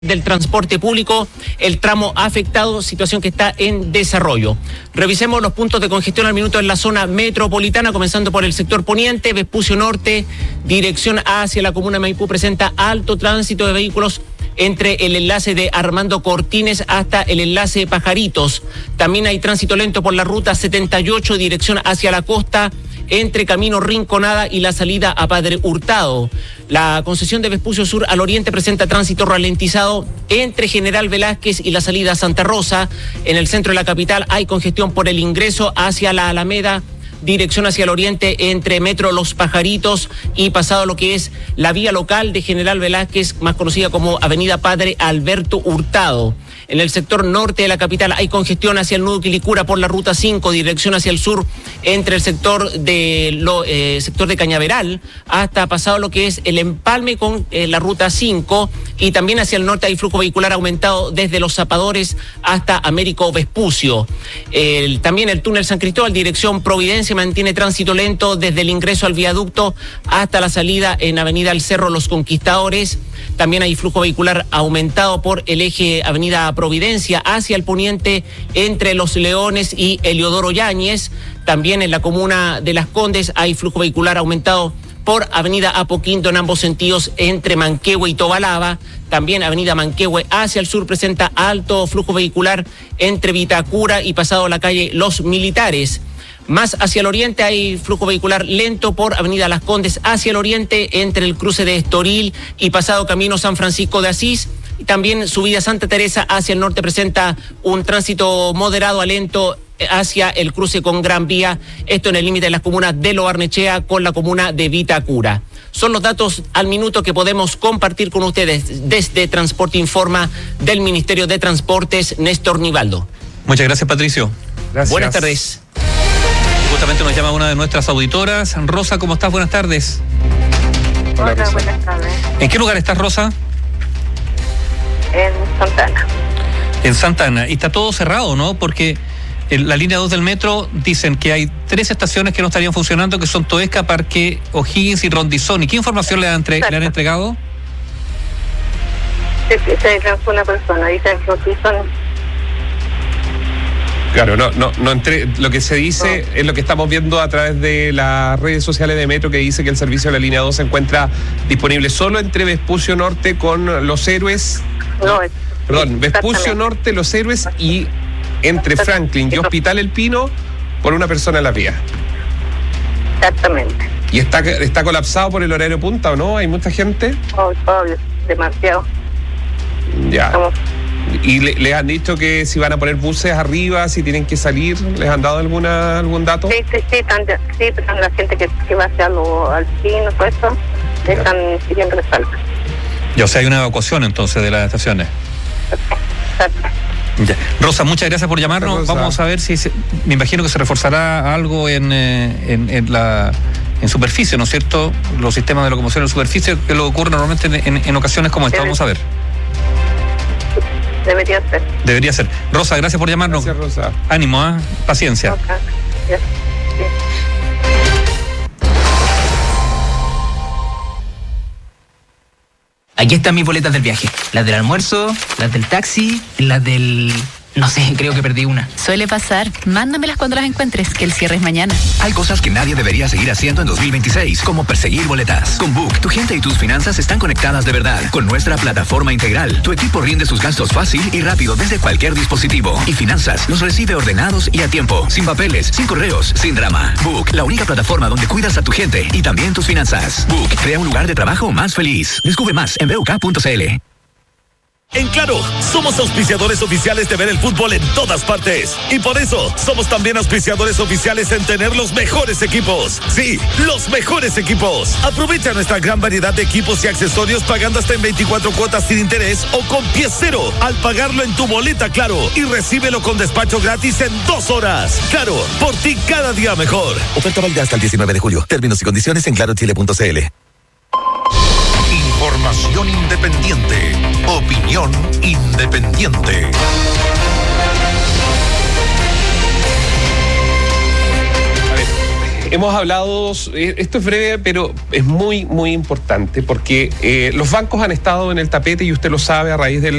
del transporte público, el tramo afectado, situación que está en desarrollo. Revisemos los puntos de congestión al minuto en la zona metropolitana, comenzando por el sector poniente. Vespucio Norte, dirección hacia la comuna de Maipú, presenta alto tránsito de vehículos entre el enlace de Armando Cortines hasta el enlace Pajaritos. También hay tránsito lento por la ruta 78, dirección hacia la costa, entre Camino Rinconada y la salida a Padre Hurtado. La concesión de Vespucio Sur al oriente presenta tránsito ralentizado entre General Velázquez y la salida a Santa Rosa. En el centro de la capital hay congestión por el ingreso hacia la Alameda, dirección hacia el oriente entre Metro Los Pajaritos y pasado lo que es la vía local de General Velázquez, más conocida como Avenida Padre Alberto Hurtado. En el sector norte de la capital hay congestión hacia el nudo Quilicura por la ruta 5, dirección hacia el sur, entre el sector de Cañaveral hasta pasado lo que es el empalme con la ruta 5, y también hacia el norte hay flujo vehicular aumentado desde Los Zapadores hasta Américo Vespucio. También el túnel San Cristóbal, dirección Providencia, mantiene tránsito lento desde el ingreso al viaducto hasta la salida en Avenida El Cerro Los Conquistadores. También hay flujo vehicular aumentado por el eje Avenida Providencia hacia el poniente entre Los Leones y Eliodoro Yáñez. También en la comuna de Las Condes hay flujo vehicular aumentado por Avenida Apoquindo en ambos sentidos entre Manquehue y Tobalaba. También Avenida Manquehue hacia el sur presenta alto flujo vehicular entre Vitacura y pasado la calle Los Militares. Más hacia el oriente hay flujo vehicular lento por Avenida Las Condes hacia el oriente entre el cruce de Estoril y pasado Camino San Francisco de Asís. Y también subida Santa Teresa hacia el norte presenta un tránsito moderado a lento hacia el cruce con Gran Vía, esto en el límite de las comunas de Lo Barnechea con la comuna de Vitacura. Son los datos al minuto que podemos compartir con ustedes desde Transporte Informa del Ministerio de Transportes, Néstor Nivaldo. Muchas gracias, Patricio. Gracias. Buenas tardes. Justamente nos llama una de nuestras auditoras. Rosa, ¿cómo estás? Buenas tardes. Hola, buenas tardes. ¿En qué lugar estás, Rosa? En Santa Ana. En Santa Ana. Y está todo cerrado, ¿no? Porque en la línea 2 del metro dicen que hay 3 estaciones que no estarían funcionando, que son Toesca, Parque O'Higgins y Rondizón. ¿Y qué información le han entregado? Se lanzó una persona, dice Rondizón. Claro, no entre, lo que se dice es lo que estamos viendo a través de las redes sociales de Metro, que dice que el servicio de la línea 2 se encuentra disponible solo entre Vespucio Norte con Los Héroes. Vespucio Norte, Los Héroes y entre Franklin y Hospital El Pino por una persona en la vía. Exactamente. ¿Y está colapsado por el horario punta o no? ¿Hay mucha gente? Obvio, demasiado. Ya. ¿Y le han dicho que si van a poner buses arriba, si tienen que salir? ¿Les han dado algún dato? Sí, pero la gente que va hacia al Pino, todo eso, están pidiendo resalto. Ya, o sea, hay una evacuación entonces de las estaciones. Exacto. Ya. Rosa, muchas gracias por llamarnos. Rosa. Vamos a ver si me imagino que se reforzará algo en superficie, ¿no es cierto? Los sistemas de locomoción en superficie, que lo ocurre normalmente en ocasiones como esta. Vamos a ver. Debería ser. Rosa, gracias por llamarnos. Gracias, Rosa. Ánimo, paciencia. Okay. Yes. Sí. Aquí están mis boletas del viaje. Las del almuerzo, las del taxi, las del... No sé, creo que perdí una. Suele pasar. Mándamelas cuando las encuentres, que el cierre es mañana. Hay cosas que nadie debería seguir haciendo en 2026, como perseguir boletas. Con Book, tu gente y tus finanzas están conectadas de verdad. Con nuestra plataforma integral, tu equipo rinde sus gastos fácil y rápido desde cualquier dispositivo. Y finanzas los recibe ordenados y a tiempo, sin papeles, sin correos, sin drama. Book, la única plataforma donde cuidas a tu gente y también tus finanzas. Book, crea un lugar de trabajo más feliz. Descubre más en BUK.cl. En Claro, somos auspiciadores oficiales de ver el fútbol en todas partes. Y por eso, somos también auspiciadores oficiales en tener los mejores equipos. Sí, los mejores equipos. Aprovecha nuestra gran variedad de equipos y accesorios pagando hasta en 24 cuotas sin interés o con pie cero al pagarlo en tu boleta Claro. Y recíbelo con despacho gratis en 2 horas. Claro, por ti cada día mejor. Oferta válida hasta el 19 de julio. Términos y condiciones en clarochile.cl. Información independiente. Opinión independiente. Hemos hablado, esto es breve, pero es muy, muy importante porque los bancos han estado en el tapete y usted lo sabe a raíz del